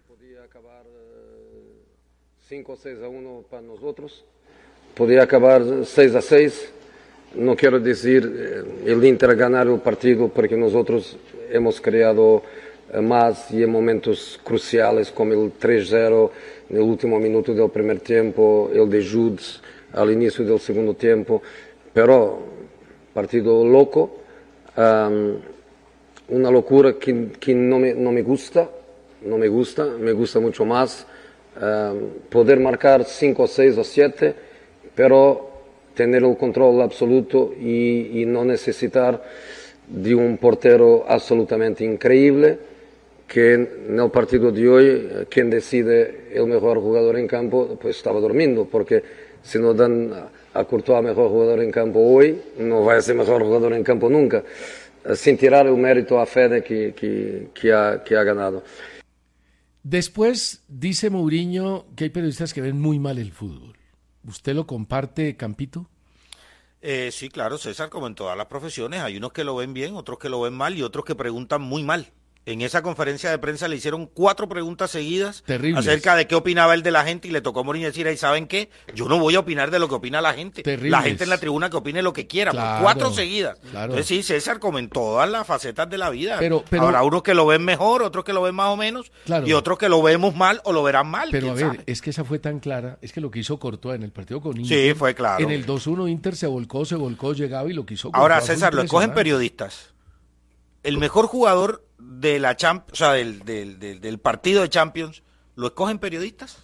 5-6-1 para nosotros. Podía acabar 6-6. No quiero decir el Inter ganar el partido porque nosotros hemos creado más y en momentos cruciales como el 3-0 en el último minuto del primer tiempo, el de Judes al inicio del segundo tiempo. Pero partido loco, una locura que no me gusta, me gusta mucho más. Poder marcar 5, 6 o 7, pero tener el control absoluto y no necesitar de un portero absolutamente increíble, que en el partido de hoy, quien decide el mejor jugador en campo, pues estaba durmiendo, porque si no dan a Courtois mejor jugador en campo hoy, no va a ser mejor jugador en campo nunca, sin tirar el mérito a Fede que ha ganado. Después dice Mourinho que hay periodistas que ven muy mal el fútbol. ¿Usted lo comparte, Campito? Sí, claro, César, como en todas las profesiones, hay unos que lo ven bien, otros que lo ven mal y otros que preguntan muy mal. En esa conferencia de prensa le hicieron 4 preguntas seguidas Terribles. acerca de qué opinaba él de la gente y le tocó a Mourinho decir, ahí saben qué, yo no voy a opinar de lo que opina la gente. Terribles. La gente en la tribuna que opine lo que quiera, Claro, 4 seguidas. claro. Entonces sí, César, como en todas las facetas de la vida, Pero- habrá unos que lo ven mejor, otros que lo ven más o menos, Claro. y otros que lo vemos mal o lo verán mal. Pero a quién ver, sabe. es que esa fue tan clara, es que lo que hizo Courtois en el partido con Inter. Sí, fue claro. En el 2-1 Inter se volcó, llegaba y lo que hizo Ahora, Courtois fue César, lo escogen impresionante. periodistas. El mejor jugador de la o sea, del partido de Champions, ¿lo escogen periodistas?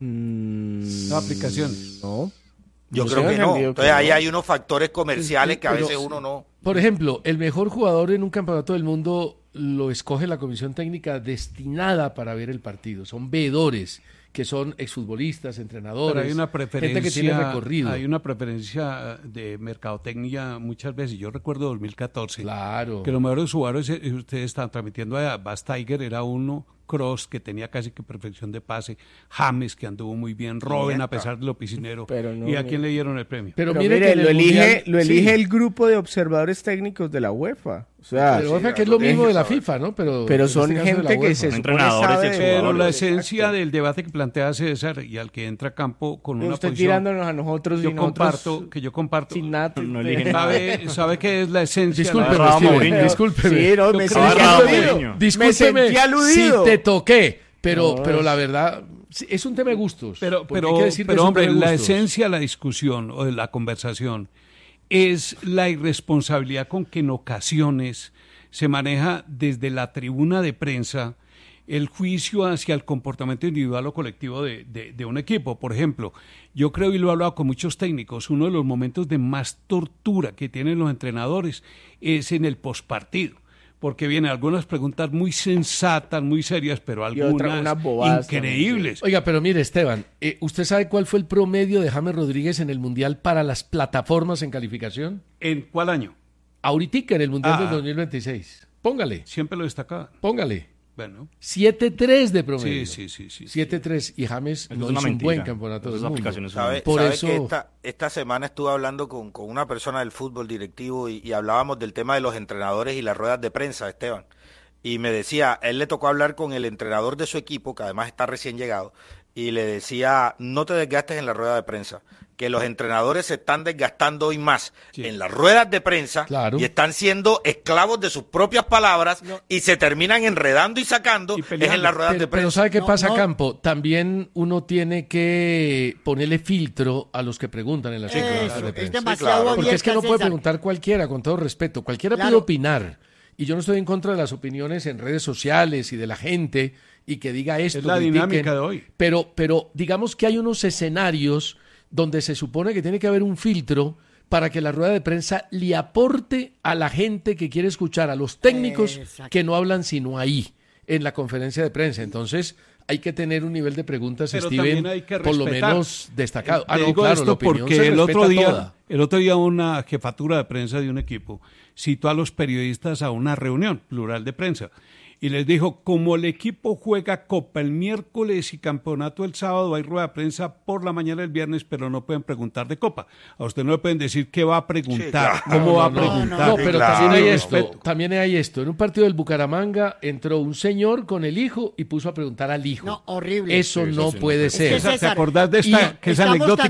No, aplicaciones. No. Yo Yo creo tengo que no. entendido Entonces que ahí no. hay unos factores comerciales que a Pero- veces uno no. Por ejemplo, el mejor jugador en un campeonato del mundo lo escoge la comisión técnica destinada para ver el partido. Son veedores que son exfutbolistas, entrenadores, Pero hay una preferencia, gente que tiene recorrido. hay una preferencia de mercadotecnia muchas veces. Yo recuerdo 2014, Claro. que los mejores jugadores, ustedes están transmitiendo a Bas Tiger, era uno, Kroos, que tenía casi que perfección de pase, James, que anduvo muy bien, Robben, a pesar de lo piscinero. Pero no, ¿Y a no. quién le dieron el premio? Pero Pero mire mire, que en lo el elige Mundial- sí. el grupo de observadores técnicos de la UEFA. O sea, Pero UEFA, que es lo mismo de la FIFA, ¿no? Pero son en este caso de la gente que UEFA. se supone Entrenadores y sabe de Pero la jugadores. esencia del debate que plantea César y al que entra a campo con una Usted posición tirándonos a nosotros y yo nosotros comparto sin nada. No eligen nada. sabe qué es la esencia. Discúlpeme, Bravo, Steven, Mourinho. discúlpeme. Sí, no, me Yo sentí creo que- aludido. Mourinho. Discúlpeme Me sentí aludido. si te toqué, Pero la verdad, es un tema de gustos. Pero hombre, la esencia de la discusión o de la conversación es la irresponsabilidad con que en ocasiones se maneja desde la tribuna de prensa el juicio hacia el comportamiento individual o colectivo de un equipo. Por ejemplo, yo creo, y lo he hablado con muchos técnicos, uno de los momentos de más tortura que tienen los entrenadores es en el postpartido. Porque vienen algunas preguntas muy sensatas, muy serias, pero algunas increíbles. También. Oiga, pero mire, Esteban, ¿usted sabe cuál fue el promedio de James Rodríguez en el Mundial para las plataformas en calificación? ¿En cuál año? Ahorita, en el Mundial del 2026. Póngale. Siempre lo destacaba. Póngale. Bueno. 7-3 de promedio. Sí. 7-3. Y James no hizo un buen campeonato del mundo. ¿Sabe que esta semana estuve hablando con una persona del fútbol directivo y hablábamos del tema de los entrenadores y las ruedas de prensa, Esteban? Y me decía, él le tocó hablar con el entrenador de su equipo, que además está recién llegado, y le decía, no te desgastes en la rueda de prensa, que los entrenadores se están desgastando hoy más en las ruedas de prensa y están siendo esclavos de sus propias palabras y se terminan enredando y sacando en las ruedas de prensa. Pero ¿sabe qué pasa, Campo? También uno tiene que ponerle filtro a los que preguntan en las ruedas de prensa. Es demasiado Porque es que no puede preguntar cualquiera, con todo respeto. Cualquiera puede opinar. Y yo no estoy en contra de las opiniones en redes sociales y de la gente y que diga esto. Es la dinámica de hoy. Pero digamos que hay unos escenarios donde se supone que tiene que haber un filtro para que la rueda de prensa le aporte a la gente que quiere escuchar, a los técnicos que no hablan sino ahí, en la conferencia de prensa. Entonces hay que tener un nivel de preguntas, pero Steven, por lo menos destacado. Digo claro, esto porque el otro día una jefatura de prensa de un equipo citó a los periodistas a una reunión plural de prensa y les dijo, como el equipo juega Copa el miércoles y campeonato el sábado, hay rueda de prensa por la mañana el viernes, pero no pueden preguntar de Copa. A usted no le pueden decir qué va a preguntar, cómo va a preguntar. No, pero también hay esto. En un partido del Bucaramanga entró un señor con el hijo y puso a preguntar al hijo. No, horrible. Eso no puede ser. Es que, César, ¿te acordás de esta que es anecdótica?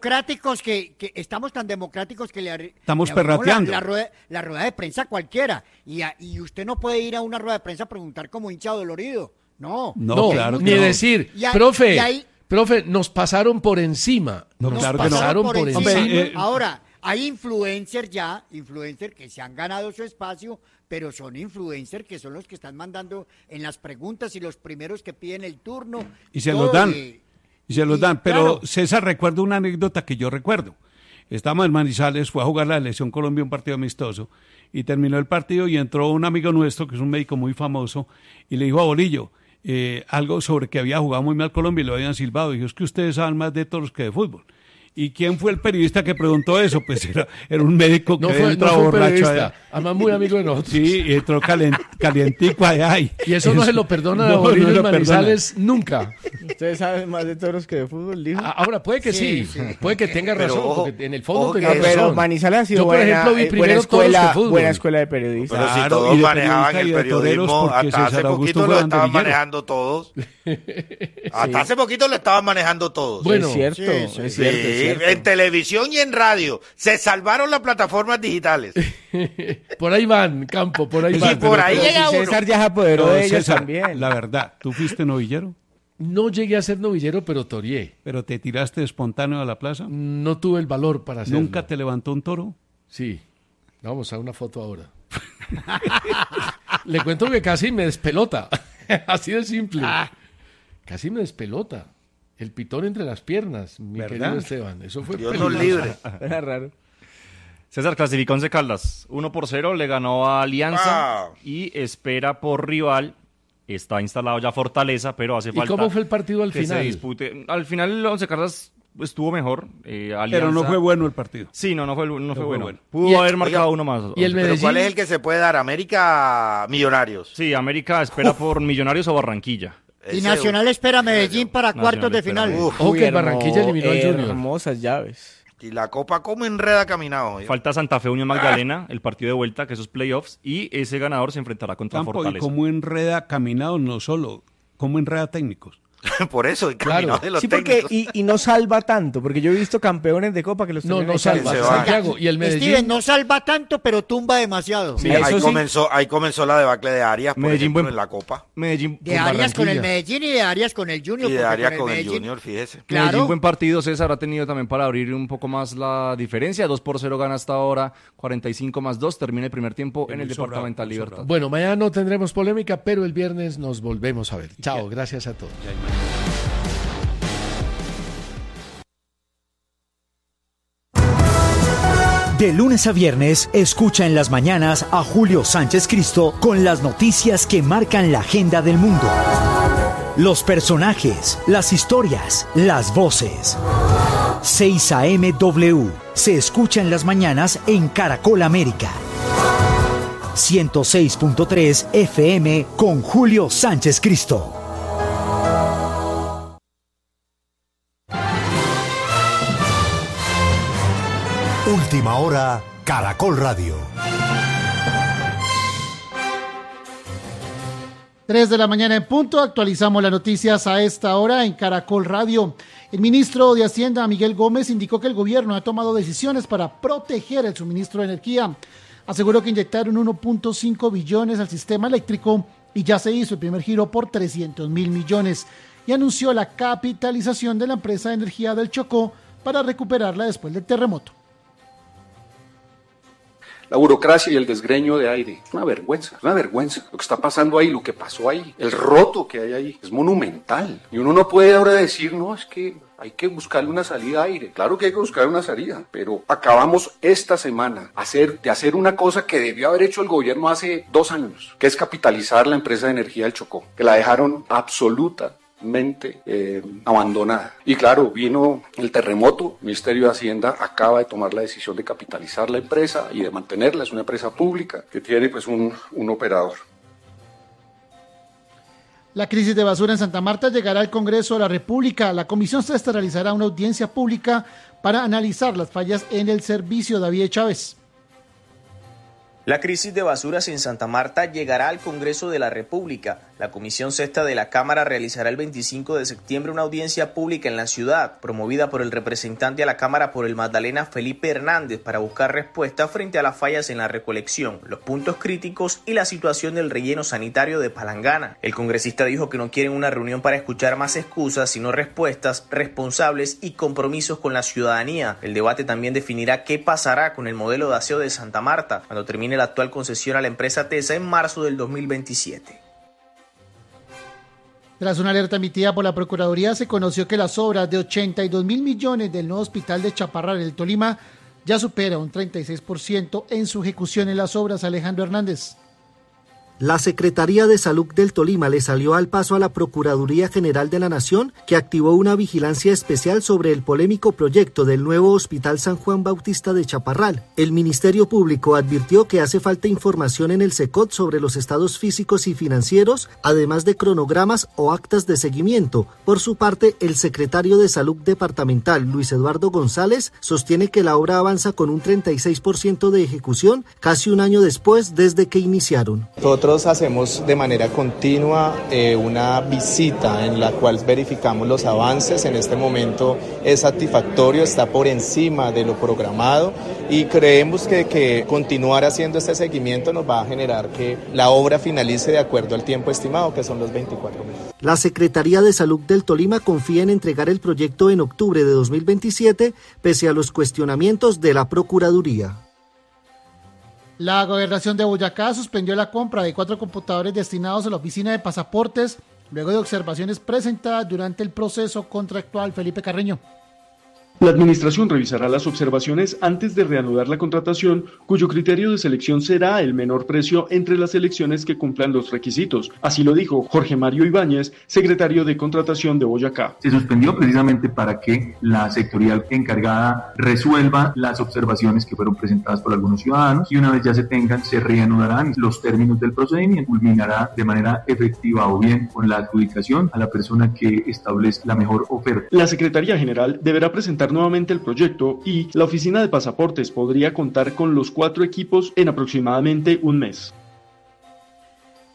Estamos tan democráticos que estamos perrateando. La rueda de prensa cualquiera. Y usted no puede ir a una rueda de prensa a preguntar como hincha dolorido. No, claro ni decir, profe, nos pasaron por encima. Pasaron por encima. Ahora, hay influencers que se han ganado su espacio, pero son influencers que son los que están mandando en las preguntas y los primeros que piden el turno. Y se los dan. Pero claro. César, recuerdo una anécdota que yo recuerdo. Estábamos en Manizales, fue a jugar la Selección Colombia, un partido amistoso, y terminó el partido y entró un amigo nuestro, que es un médico muy famoso, y le dijo a Bolillo algo sobre que había jugado muy mal Colombia y lo habían silbado. Y dijo, es que ustedes saben más de toros que de fútbol. ¿Y quién fue el periodista que preguntó eso? Pues era un médico que entró borracho allá. Además muy amigo de nosotros. Sí, y entró calientico allá. Y eso no se lo perdona a Bolillo Manizales nunca. Ustedes saben más de toros que de fútbol, dijo. Ahora, puede que sí. Puede que tenga razón, porque en el fondo tenga razón. Pero Manizales ha sido yo, por ejemplo, vi primero buena escuela de periodistas. Pero si todos manejaban el periodismo, hasta hace poquito lo estaban manejando todos. Hasta hace poquito lo estaban manejando todos. Bueno, es cierto. En televisión y en radio se salvaron las plataformas digitales. Por ahí van, Campo, por ahí van. Sí, por ahí llega uno. César ya se apoderó de ellos también. La verdad, ¿tú fuiste novillero? No llegué a ser novillero, pero toreé. ¿Pero te tiraste espontáneo a la plaza? No tuve el valor para hacerlo. ¿Nunca te levantó un toro? Sí. Vamos a una foto ahora. Le cuento que casi me despelota. Así de simple. Casi me despelota. El pitón entre las piernas, mi querido Esteban. Eso fue Dios nos libre. Era raro. César, clasificó Once Caldas. 1-0, le ganó a Alianza y espera por rival. Está instalado ya Fortaleza, pero hace falta. ¿Y cómo fue el partido al final? Se dispute. Al final, Once Caldas estuvo mejor. Alianza... Pero no fue bueno el partido. Sí, no fue bueno. Pudo haber marcado uno más. ¿Y el Medellín? ¿Pero cuál es el que se puede dar? ¿América Millonarios? Sí, América espera por Millonarios o Barranquilla. Y Nacional espera a Medellín para cuartos de final. Que Barranquilla eliminó al Junior. Hermosas llaves. Y la Copa como enreda caminado. Falta Santa Fe Unión Magdalena, el partido de vuelta, que esos playoffs, y ese ganador se enfrentará contra Fortaleza. Y como enreda caminado, no solo, como enreda técnicos. Por eso, encaminado de los técnicos. Porque, y no salva tanto, porque yo he visto campeones de Copa que los no salva, Santiago, y el Medellín. Steven, no salva tanto, pero tumba demasiado. Sí, ahí comenzó la debacle de Arias, por ejemplo, en la Copa. De Arias con el Medellín y de Arias con el Junior. Y de Arias con el Junior, fíjese. Claro. Medellín, buen partido, César, ha tenido también para abrir un poco más la diferencia. 2-0 gana hasta ahora, 45+2, termina el primer tiempo en el Departamental Libertad. Bueno, mañana no tendremos polémica, pero el viernes nos volvemos a ver. Chao, gracias a todos. De lunes a viernes, escucha en las mañanas a Julio Sánchez Cristo con las noticias que marcan la agenda del mundo. Los personajes, las historias, las voces. 6 a.m. W. Se escucha en las mañanas en Caracol América. 106.3 FM con Julio Sánchez Cristo. Última hora, Caracol Radio. 3 de la mañana en punto, actualizamos las noticias a esta hora en Caracol Radio. El ministro de Hacienda, Miguel Gómez, indicó que el gobierno ha tomado decisiones para proteger el suministro de energía. Aseguró que inyectaron 1.5 billones al sistema eléctrico y ya se hizo el primer giro por 300.000 millones. Y anunció la capitalización de la empresa de energía del Chocó para recuperarla después del terremoto. La burocracia y el desgreño de aire, es una vergüenza. Lo que está pasando ahí, lo que pasó ahí, el roto que hay ahí, es monumental. Y uno no puede ahora decir, no, es que hay que buscarle una salida a aire. Claro que hay que buscar una salida, pero acabamos esta semana de hacer una cosa que debió haber hecho el gobierno hace 2 años, que es capitalizar la empresa de energía del Chocó, que la dejaron absolutamente abandonada. Y claro, vino el terremoto, el Ministerio de Hacienda acaba de tomar la decisión de capitalizar la empresa y de mantenerla, es una empresa pública que tiene pues un operador. La crisis de basura en Santa Marta llegará al Congreso de la República. La Comisión Sexta realizará una audiencia pública para analizar las fallas en el servicio. David Chávez. La crisis de basuras en Santa Marta llegará al Congreso de la República. La Comisión Sexta de la Cámara realizará el 25 de septiembre una audiencia pública en la ciudad, promovida por el representante a la Cámara por el Magdalena, Felipe Hernández, para buscar respuestas frente a las fallas en la recolección, los puntos críticos y la situación del relleno sanitario de Palangana. El congresista dijo que no quieren una reunión para escuchar más excusas, sino respuestas responsables y compromisos con la ciudadanía. El debate también definirá qué pasará con el modelo de aseo de Santa Marta cuando termine la actual concesión a la empresa TESA en marzo del 2027. Tras una alerta emitida por la Procuraduría, se conoció que las obras de 82.000 millones del nuevo hospital de Chaparral, en el Tolima, ya supera un 36% en su ejecución en las obras. Alejandro Hernández. La Secretaría de Salud del Tolima le salió al paso a la Procuraduría General de la Nación, que activó una vigilancia especial sobre el polémico proyecto del nuevo Hospital San Juan Bautista de Chaparral. El Ministerio Público advirtió que hace falta información en el SECOT sobre los estados físicos y financieros, además de cronogramas o actas de seguimiento. Por su parte, el secretario de Salud Departamental, Luis Eduardo González, sostiene que la obra avanza con un 36% de ejecución, casi un año después desde que iniciaron. Nosotros hacemos de manera continua una visita en la cual verificamos los avances. En este momento es satisfactorio, está por encima de lo programado y creemos que continuar haciendo este seguimiento nos va a generar que la obra finalice de acuerdo al tiempo estimado, que son los 24 meses. La Secretaría de Salud del Tolima confía en entregar el proyecto en octubre de 2027, pese a los cuestionamientos de la Procuraduría. La Gobernación de Boyacá suspendió la compra de 4 computadores destinados a la oficina de pasaportes, luego de observaciones presentadas durante el proceso contractual. Felipe Carreño. La administración revisará las observaciones antes de reanudar la contratación, cuyo criterio de selección será el menor precio entre las selecciones que cumplan los requisitos. Así lo dijo Jorge Mario Ibáñez, secretario de Contratación de Boyacá. Se suspendió precisamente para que la sectorial encargada resuelva las observaciones que fueron presentadas por algunos ciudadanos y una vez ya se tengan, se reanudarán los términos del procedimiento. Culminará de manera efectiva o bien con la adjudicación a la persona que establezca la mejor oferta. La Secretaría General deberá presentar nuevamente el proyecto y la oficina de pasaportes podría contar con los 4 equipos en aproximadamente un mes.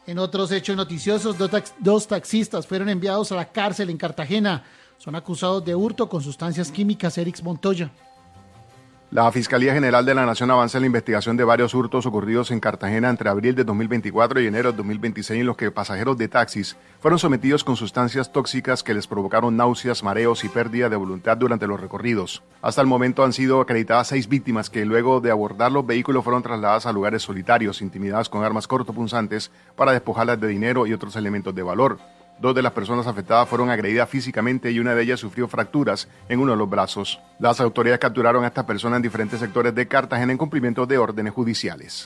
En otros hechos noticiosos, dos taxistas fueron enviados a la cárcel en Cartagena. Son acusados de hurto con sustancias químicas. Erix Montoya. La Fiscalía General de la Nación avanza en la investigación de varios hurtos ocurridos en Cartagena entre abril de 2024 y enero de 2026, en los que pasajeros de taxis fueron sometidos con sustancias tóxicas que les provocaron náuseas, mareos y pérdida de voluntad durante los recorridos. Hasta el momento han sido acreditadas 6 víctimas que luego de abordar los vehículos fueron trasladadas a lugares solitarios, intimidadas con armas cortopunzantes para despojarlas de dinero y otros elementos de valor. 2 de las personas afectadas fueron agredidas físicamente y una de ellas sufrió fracturas en uno de los brazos. Las autoridades capturaron a estas personas en diferentes sectores de Cartagena en cumplimiento de órdenes judiciales.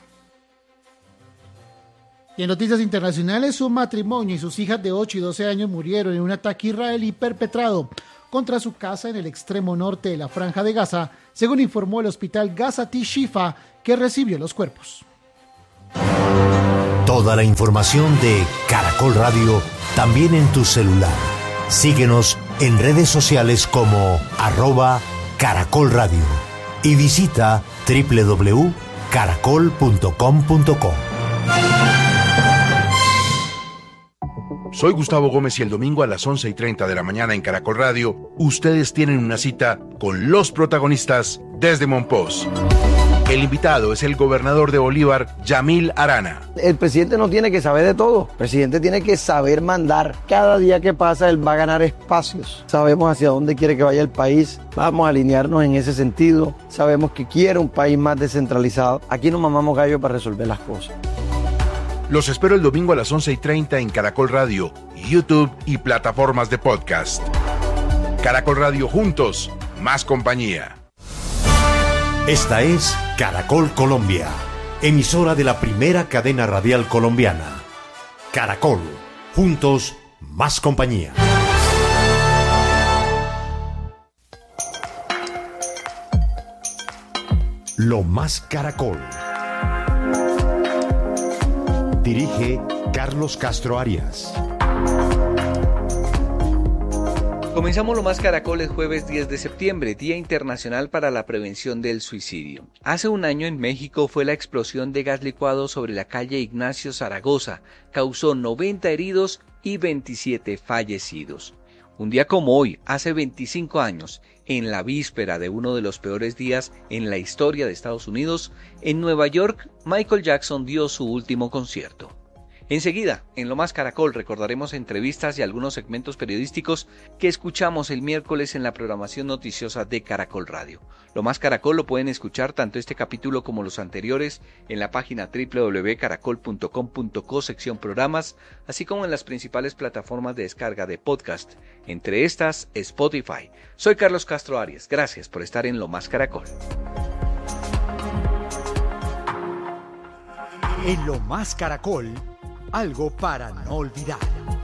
Y en noticias internacionales, un matrimonio y sus hijas de 8 y 12 años murieron en un ataque israelí perpetrado contra su casa en el extremo norte de la Franja de Gaza, según informó el hospital Gazati Shifa, que recibió los cuerpos. Toda la información de Caracol Radio también en tu celular. Síguenos en redes sociales como @Caracol Radio y visita www.caracol.com.co. Soy Gustavo Gómez y el domingo a las 11:30 de la mañana en Caracol Radio, ustedes tienen una cita con los protagonistas desde Monpós. El invitado es el gobernador de Bolívar, Yamil Arana. El presidente no tiene que saber de todo, el presidente tiene que saber mandar. Cada día que pasa él va a ganar espacios. Sabemos hacia dónde quiere que vaya el país, vamos a alinearnos en ese sentido. Sabemos que quiere un país más descentralizado. Aquí no mamamos gallo para resolver las cosas. Los espero el domingo a las 11:30 en Caracol Radio, YouTube y plataformas de podcast. Caracol Radio, juntos, más compañía. Esta es Caracol Colombia, emisora de la primera cadena radial colombiana. Caracol, juntos, más compañía. Lo más Caracol. Dirige Carlos Castro Arias. Comenzamos Lo Más Caracol el jueves 10 de septiembre, Día Internacional para la Prevención del Suicidio. Hace un año en México fue la explosión de gas licuado sobre la calle Ignacio Zaragoza. Causó 90 heridos y 27 fallecidos. Un día como hoy, hace 25 años, en la víspera de uno de los peores días en la historia de Estados Unidos, en Nueva York, Michael Jackson dio su último concierto. Enseguida, en Lo Más Caracol, recordaremos entrevistas y algunos segmentos periodísticos que escuchamos el miércoles en la programación noticiosa de Caracol Radio. Lo Más Caracol lo pueden escuchar tanto este capítulo como los anteriores en la página www.caracol.com.co, sección programas, así como en las principales plataformas de descarga de podcast, entre estas Spotify. Soy Carlos Castro Arias, gracias por estar en Lo Más Caracol. En Lo Más Caracol, algo para no olvidar.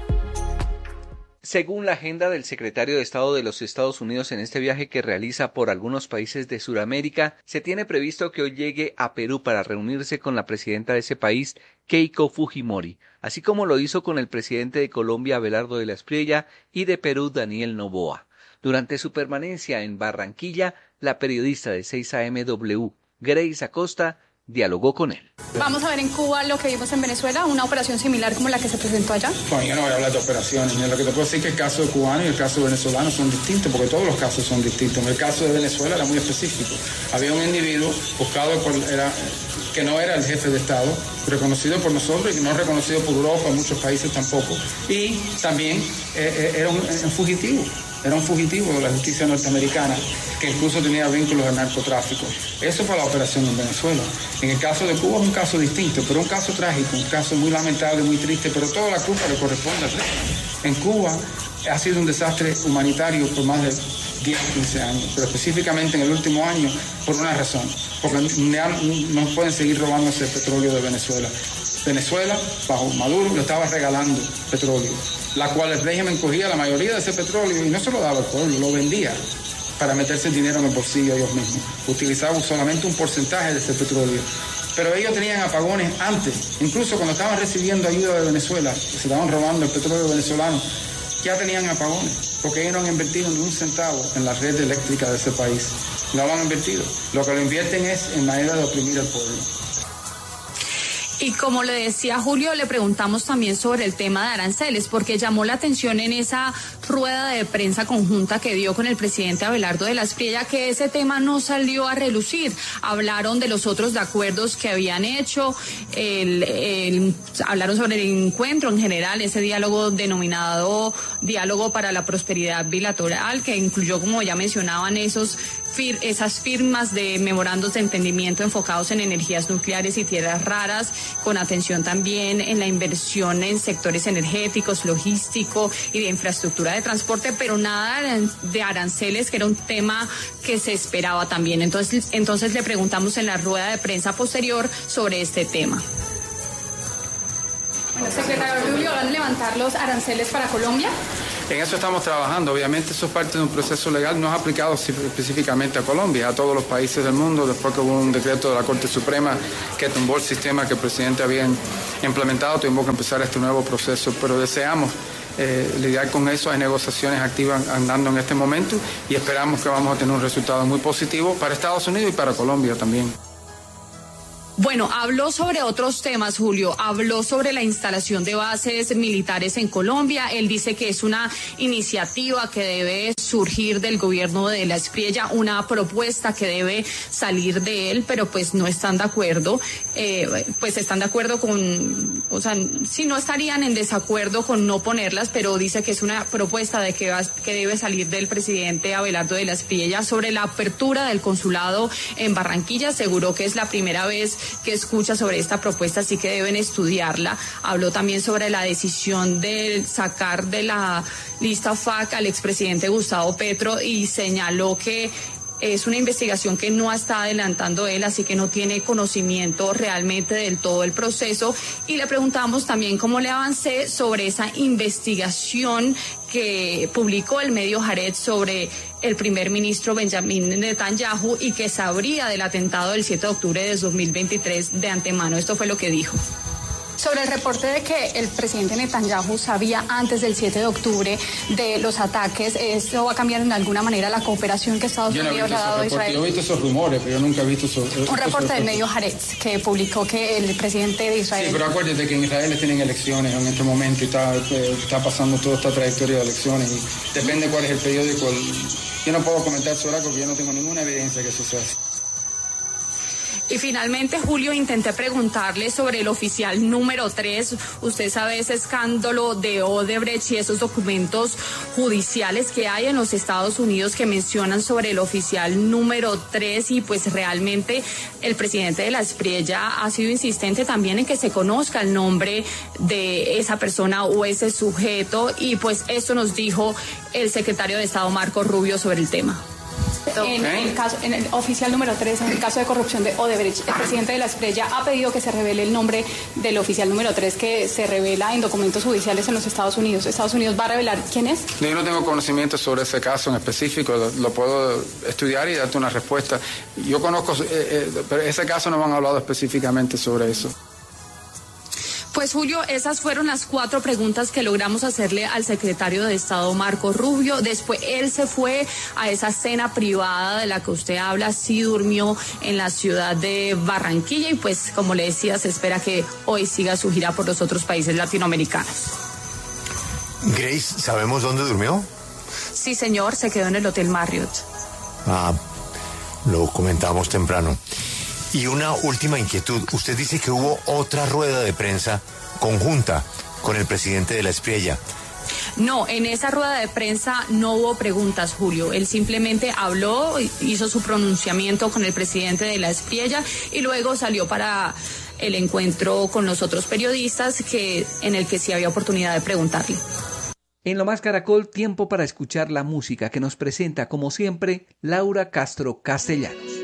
Según la agenda del secretario de Estado de los Estados Unidos en este viaje que realiza por algunos países de Sudamérica, se tiene previsto que hoy llegue a Perú para reunirse con la presidenta de ese país, Keiko Fujimori, así como lo hizo con el presidente de Colombia, Abelardo de la Espriella, y de Perú, Daniel Noboa. Durante su permanencia en Barranquilla, la periodista de 6AMW, Grace Acosta, dialogó con él. Vamos a ver en Cuba lo que vimos en Venezuela, una operación similar como la que se presentó allá. Bueno, yo no voy a hablar de operaciones, lo que te puedo decir es que el caso cubano y el caso venezolano son distintos, porque todos los casos son distintos. En el caso de Venezuela era muy específico. Había un individuo buscado que no era el jefe de Estado, reconocido por nosotros y no reconocido por Europa, en muchos países tampoco. Y también era un fugitivo. Era un fugitivo de la justicia norteamericana que incluso tenía vínculos al narcotráfico. Eso fue la operación en Venezuela. En el caso de Cuba es un caso distinto, pero un caso trágico, un caso muy lamentable, muy triste, pero toda la culpa le corresponde al rey. En Cuba ha sido un desastre humanitario por más de 10, 15 años, pero específicamente en el último año por una razón, porque no pueden seguir robándose el petróleo de Venezuela. Venezuela, bajo Maduro, le estaba regalando petróleo, la cual el régimen cogía la mayoría de ese petróleo y no se lo daba al pueblo, lo vendía para meterse el dinero en el bolsillo ellos mismos. Utilizaban solamente un porcentaje de ese petróleo. Pero ellos tenían apagones antes, incluso cuando estaban recibiendo ayuda de Venezuela, se estaban robando el petróleo venezolano, ya tenían apagones, porque ellos no han invertido ni un centavo en la red eléctrica de ese país. No lo han invertido. Lo que lo invierten es en manera de oprimir al pueblo. Y como le decía Julio, le preguntamos también sobre el tema de aranceles, porque llamó la atención en esa rueda de prensa conjunta que dio con el presidente Abelardo de la Espriella, que ese tema no salió a relucir. Hablaron de los otros acuerdos que habían hecho, hablaron sobre el encuentro en general, ese diálogo denominado Diálogo para la Prosperidad Bilateral, que incluyó, como ya mencionaban, esas firmas de memorandos de entendimiento enfocados en energías nucleares y tierras raras, con atención también en la inversión en sectores energéticos, logístico y de infraestructura de transporte, pero nada de aranceles, que era un tema que se esperaba también. Entonces le preguntamos en la rueda de prensa posterior sobre este tema. Bueno, secretario Rubio, ¿van a levantar los aranceles para Colombia? En eso estamos trabajando. Obviamente eso es parte de un proceso legal, no es aplicado específicamente a Colombia, a todos los países del mundo, después que hubo un decreto de la Corte Suprema que tumbó el sistema que el presidente había implementado, tuvimos que empezar este nuevo proceso, pero deseamos lidiar con eso. Hay negociaciones activas andando en este momento y esperamos que vamos a tener un resultado muy positivo para Estados Unidos y para Colombia también. Bueno, habló sobre otros temas, Julio. Habló sobre la instalación de bases militares en Colombia. Él dice que es una iniciativa que debe surgir del gobierno de la Espriella, una propuesta que debe salir de él, pero pues no están de acuerdo. Pues están de acuerdo con, o sea, sí, no estarían en desacuerdo con no ponerlas, pero dice que es una propuesta de que debe salir del presidente Abelardo de la Espriella. Sobre la apertura del consulado en Barranquilla, aseguró que es la primera vez que escucha sobre esta propuesta, así que deben estudiarla. Habló también sobre la decisión de sacar de la lista FAC al expresidente Gustavo Petro y señaló que es una investigación que no está adelantando él, así que no tiene conocimiento realmente del todo el proceso. Y le preguntamos también cómo le avancé sobre esa investigación que publicó el medio Haaretz sobre el primer ministro Benjamin Netanyahu y que sabría del atentado del 7 de octubre de 2023 de antemano. Esto fue lo que dijo. Sobre el reporte de que el presidente Netanyahu sabía antes del 7 de octubre de los ataques, ¿esto va a cambiar en alguna manera la cooperación que Estados Unidos le ha dado a Israel? Yo he visto esos rumores, pero yo nunca he visto un reporte del medio Haaretz que publicó que el presidente de Israel... Sí, pero acuérdate que en Israel tienen elecciones en este momento y está pasando toda esta trayectoria de elecciones y depende cuál es el periódico. Yo no puedo comentar sobre algo porque yo no tengo ninguna evidencia que eso sea así. Y finalmente, Julio, intenté preguntarle sobre el oficial número 3. Usted sabe ese escándalo de Odebrecht y esos documentos judiciales que hay en los Estados Unidos que mencionan sobre el oficial número 3 y pues realmente el presidente de la Espriella ha sido insistente también en que se conozca el nombre de esa persona o ese sujeto y pues esto nos dijo el secretario de Estado Marco Rubio sobre el tema. En el oficial número 3, en el caso de corrupción de Odebrecht, el presidente de la Espriella ha pedido que se revele el nombre del oficial número 3 que se revela en documentos judiciales en los Estados Unidos. ¿Estados Unidos va a revelar quién es? Yo no tengo conocimiento sobre ese caso en específico, lo puedo estudiar y darte una respuesta. Yo conozco, pero ese caso no me han hablado específicamente sobre eso. Pues Julio, esas fueron las 4 preguntas que logramos hacerle al secretario de Estado Marco Rubio. Después él se fue a esa cena privada de la que usted habla, sí durmió en la ciudad de Barranquilla y pues como le decía, se espera que hoy siga su gira por los otros países latinoamericanos. Grace, ¿sabemos dónde durmió? Sí, señor, se quedó en el Hotel Marriott. Lo comentamos temprano. Y una última inquietud. Usted dice que hubo otra rueda de prensa conjunta con el presidente de la Espriella. No, en esa rueda de prensa no hubo preguntas, Julio. Él simplemente habló, hizo su pronunciamiento con el presidente de la Espriella y luego salió para el encuentro con los otros periodistas en el que sí había oportunidad de preguntarle. En Lo Más Caracol, tiempo para escuchar la música que nos presenta, como siempre, Laura Castro Castellanos.